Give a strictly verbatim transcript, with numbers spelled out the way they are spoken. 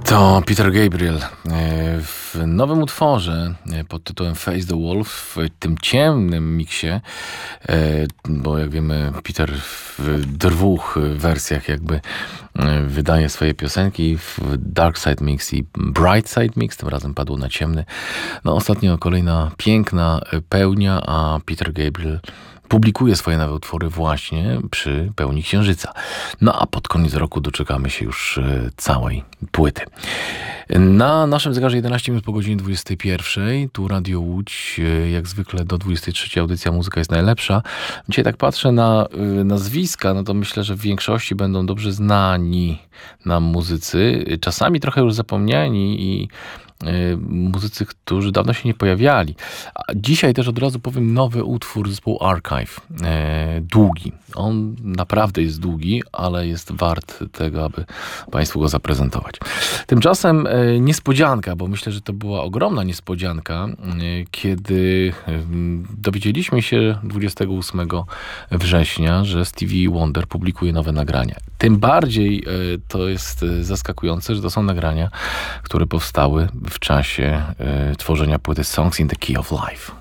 To Peter Gabriel w nowym utworze pod tytułem Face the Wall, w tym ciemnym miksie, bo jak wiemy Peter w dwóch wersjach jakby wydaje swoje piosenki, w Dark Side Mix i Bright Side Mix, tym razem padło na ciemny. No ostatnio kolejna piękna pełnia, a Peter Gabriel publikuje swoje nowe utwory właśnie przy pełni księżyca. No a pod koniec roku doczekamy się już całej płyty. Na naszym zegarze jedenaście minut po godzinie dwudziestej pierwszej. Tu Radio Łódź, jak zwykle do dwudziestej trzeciej audycja Muzyka jest najlepsza. Dzisiaj tak patrzę na nazwiska, no to myślę, że w większości będą dobrze znani nam muzycy. Czasami trochę już zapomniani i muzycy, którzy dawno się nie pojawiali. A dzisiaj też od razu powiem nowy utwór zespołu Archive. E, długi. On naprawdę jest długi, ale jest wart tego, aby Państwu go zaprezentować. Tymczasem e, niespodzianka, bo myślę, że to była ogromna niespodzianka, e, kiedy e, dowiedzieliśmy się dwudziestego ósmego września, że Stevie Wonder publikuje nowe nagrania. Tym bardziej e, to jest zaskakujące, że to są nagrania, które powstały w czasie y, tworzenia płyty Songs in the Key of Life.